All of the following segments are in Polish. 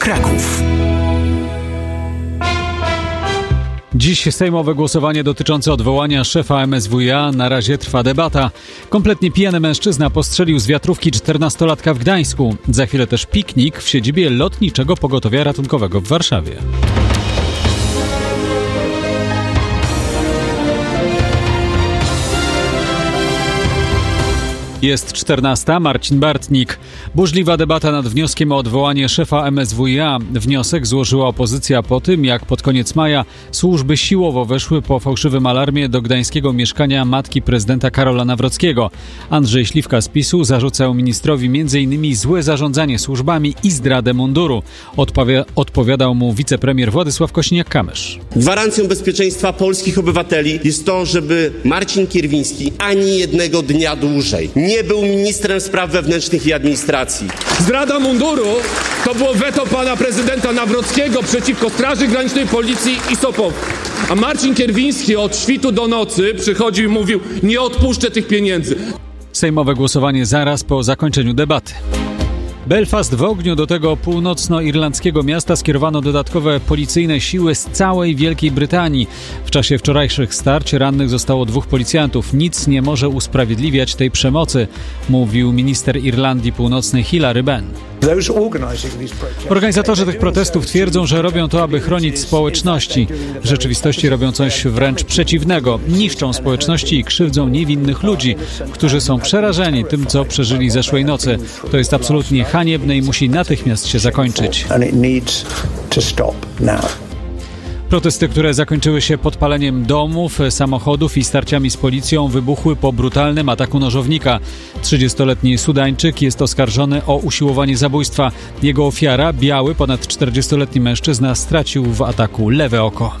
Kraków. Dziś sejmowe głosowanie dotyczące odwołania szefa MSWiA. Na razie trwa debata. Kompletnie pijany mężczyzna postrzelił z wiatrówki 14-latka w Gdańsku. Za chwilę też piknik w siedzibie Lotniczego Pogotowia Ratunkowego w Warszawie. Jest 14. Marcin Bartnik. Burzliwa debata nad wnioskiem o odwołanie szefa MSWiA. Wniosek złożyła opozycja po tym, jak pod koniec maja służby siłowo weszły po fałszywym alarmie do gdańskiego mieszkania matki prezydenta Karola Nawrockiego. Andrzej Śliwka z PiS-u zarzucał ministrowi m.in. złe zarządzanie służbami i zdradę munduru. Odpowiadał mu wicepremier Władysław Kosiniak-Kamysz. Gwarancją bezpieczeństwa polskich obywateli jest to, żeby Marcin Kierwiński ani jednego dnia dłużej nie był ministrem spraw wewnętrznych i administracji. Zdrada munduru to było weto pana prezydenta Nawrockiego przeciwko Straży Granicznej, Policji i SOP-owi. A Marcin Kierwiński od świtu do nocy przychodził i mówił: nie odpuszczę tych pieniędzy. Sejmowe głosowanie zaraz po zakończeniu debaty. Belfast w ogniu. Do tego północnoirlandzkiego miasta skierowano dodatkowe policyjne siły z całej Wielkiej Brytanii. W czasie wczorajszych starć rannych zostało 2 policjantów. Nic nie może usprawiedliwiać tej przemocy, mówił minister Irlandii Północnej Hilary Benn. Organizatorzy tych protestów twierdzą, że robią to, aby chronić społeczności. W rzeczywistości robią coś wręcz przeciwnego. Niszczą społeczności i krzywdzą niewinnych ludzi, którzy są przerażeni tym, co przeżyli zeszłej nocy. To jest absolutnie haniebne i musi natychmiast się zakończyć. Protesty, które zakończyły się podpaleniem domów, samochodów i starciami z policją, wybuchły po brutalnym ataku nożownika. 30-letni Sudańczyk jest oskarżony o usiłowanie zabójstwa. Jego ofiara, biały, ponad 40-letni mężczyzna, stracił w ataku lewe oko.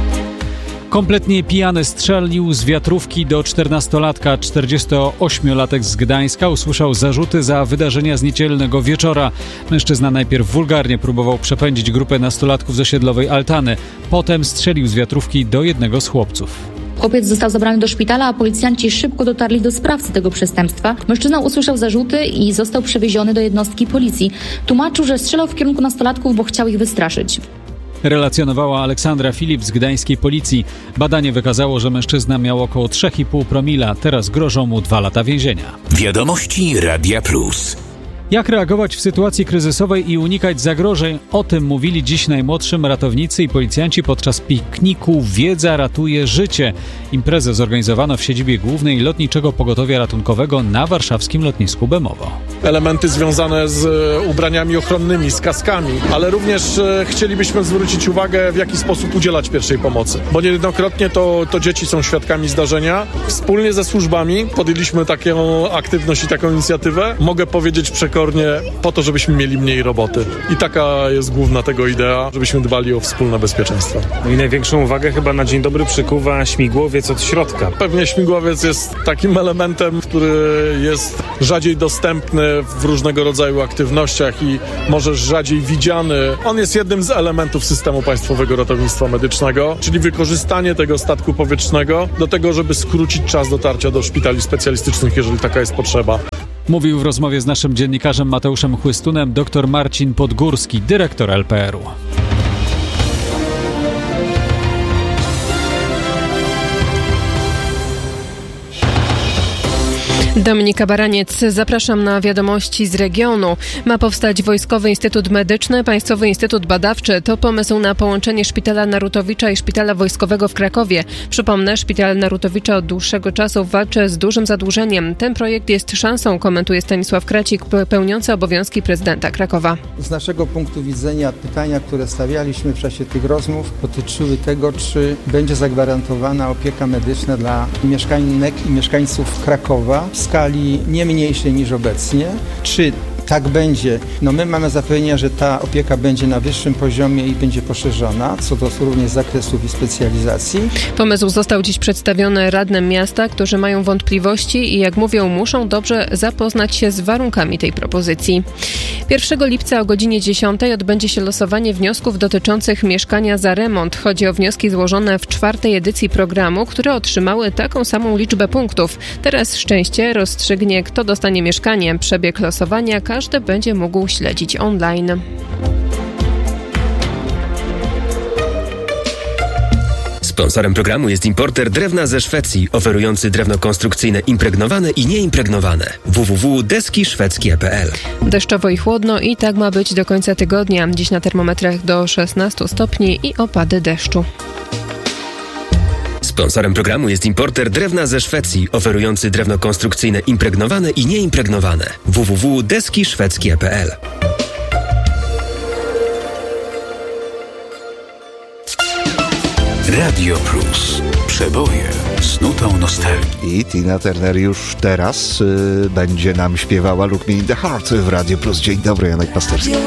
Kompletnie pijany strzelił z wiatrówki do 14-latka. 48-latek z Gdańska usłyszał zarzuty za wydarzenia z niedzielnego wieczora. Mężczyzna najpierw wulgarnie próbował przepędzić grupę nastolatków z osiedlowej Altany. Potem strzelił z wiatrówki do jednego z chłopców. Chłopiec został zabrany do szpitala, a policjanci szybko dotarli do sprawcy tego przestępstwa. Mężczyzna usłyszał zarzuty i został przewieziony do jednostki policji. Tłumaczył, że strzelał w kierunku nastolatków, bo chciał ich wystraszyć. Relacjonowała Aleksandra Filip z gdańskiej policji. Badanie wykazało, że mężczyzna miał około 3,5 promila. Teraz grożą mu 2 lata więzienia. Wiadomości Radia Plus. Jak reagować w sytuacji kryzysowej i unikać zagrożeń? O tym mówili dziś najmłodszym ratownicy i policjanci podczas pikniku Wiedza ratuje życie. Imprezę zorganizowano w siedzibie głównej Lotniczego Pogotowia Ratunkowego na warszawskim lotnisku Bemowo. Elementy związane z ubraniami ochronnymi, z kaskami, ale również chcielibyśmy zwrócić uwagę, w jaki sposób udzielać pierwszej pomocy. Bo niejednokrotnie to dzieci są świadkami zdarzenia. Wspólnie ze służbami podjęliśmy taką aktywność i taką inicjatywę. Mogę powiedzieć przekornie, po to, żebyśmy mieli mniej roboty. I taka jest główna tego idea, żebyśmy dbali o wspólne bezpieczeństwo. No i największą uwagę chyba na dzień dobry przykuwa śmigłowiec od środka. Pewnie śmigłowiec jest takim elementem, który jest rzadziej dostępny w różnego rodzaju aktywnościach i może rzadziej widziany. On jest jednym z elementów systemu Państwowego Ratownictwa Medycznego, czyli wykorzystanie tego statku powietrznego do tego, żeby skrócić czas dotarcia do szpitali specjalistycznych, jeżeli taka jest potrzeba. Mówił w rozmowie z naszym dziennikarzem Mateuszem Chłystunem dr Marcin Podgórski, dyrektor LPR-u. Dominika Baraniec, zapraszam na wiadomości z regionu. Ma powstać Wojskowy Instytut Medyczny, Państwowy Instytut Badawczy. To pomysł na połączenie Szpitala Narutowicza i Szpitala Wojskowego w Krakowie. Przypomnę, Szpital Narutowicza od dłuższego czasu walczy z dużym zadłużeniem. Ten projekt jest szansą, komentuje Stanisław Kracik, pełniący obowiązki prezydenta Krakowa. Z naszego punktu widzenia pytania, które stawialiśmy w czasie tych rozmów, dotyczyły tego, czy będzie zagwarantowana opieka medyczna dla mieszkanek i mieszkańców Krakowa w skali nie mniejszej niż obecnie, czy tak będzie. My mamy zapewnienia, że ta opieka będzie na wyższym poziomie i będzie poszerzona, co do również zakresów i specjalizacji. Pomysł został dziś przedstawiony radnym miasta, którzy mają wątpliwości i jak mówią, muszą dobrze zapoznać się z warunkami tej propozycji. 1 lipca o godzinie 10 odbędzie się losowanie wniosków dotyczących mieszkania za remont. Chodzi o wnioski złożone w 4. edycji programu, które otrzymały taką samą liczbę punktów. Teraz szczęście rozstrzygnie, kto dostanie mieszkanie. Przebieg losowania każdy będzie mógł śledzić online. Sponsorem programu jest importer drewna ze Szwecji, oferujący drewno konstrukcyjne impregnowane i nieimpregnowane. www.deskiszwedzkie.pl. Deszczowo i chłodno i tak ma być do końca tygodnia. Dziś na termometrach do 16 stopni i opady deszczu. Sponsorem programu jest importer drewna ze Szwecji, oferujący drewno konstrukcyjne impregnowane i nieimpregnowane. www.deskiszwedzkie.pl. Radio Plus. Przeboje z nutą nostalgii. I Tina Turner już teraz będzie nam śpiewała Look Me in the Heart w Radio Plus. Dzień dobry, Janek Pasterski.